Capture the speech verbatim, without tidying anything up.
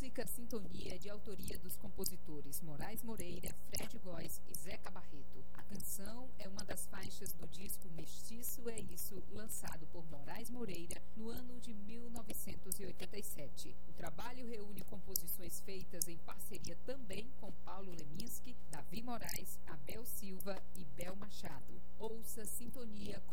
música Sintonia, de autoria dos compositores Moraes Moreira, Fred Góes e Zeca Barreto. A canção é uma das faixas do disco Mestiço é Isso, lançado por Moraes Moreira no ano de mil novecentos e oitenta e sete. O trabalho reúne composições feitas em parceria também com Paulo Leminski, Davi Moraes, Abel Silva e Bel Machado. Ouça Sintonia